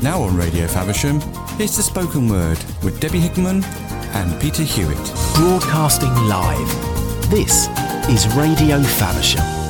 Now on Radio Faversham, here's the spoken word with Debbie Hickman and Peter Hewitt. Broadcasting live. This is Radio Faversham.